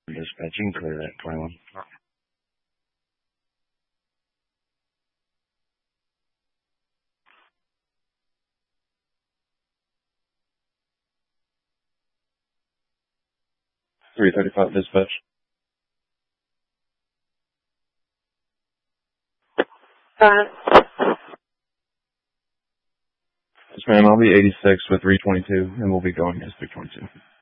Dispatch, you can clear that 21. 335 dispatch. Yes, ma'am, I'll be 86 with 322, and we'll be going to 322.